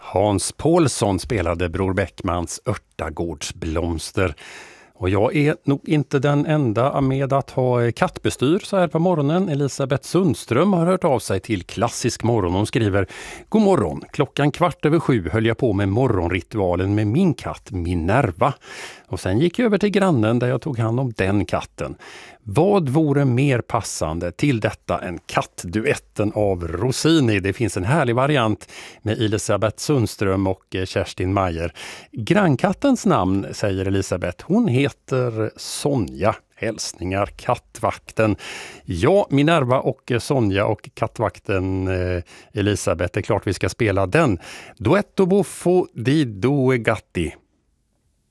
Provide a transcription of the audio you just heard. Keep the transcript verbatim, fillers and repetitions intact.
Hans Paulsson spelade Bror Bäckmans Örtagårdsblomster. Och jag är nog inte den enda med att ha kattbestyr så här på morgonen. Elisabeth Sundström har hört av sig till Klassisk morgon. Hon skriver: God morgon, klockan kvart över sju höll jag på med morgonritualen med min katt Minerva. Och sen gick jag över till grannen där jag tog hand om den katten. Vad vore mer passande till detta än kattduetten av Rossini? Det finns en härlig variant med Elisabeth Sundström och Kerstin Mayer. Grannkattens namn, säger Elisabeth, hon heter Sonja. Hälsningar kattvakten. Ja, Minerva och Sonja och kattvakten eh, Elisabeth, det är klart vi ska spela den. Duetto buffo di due gatti.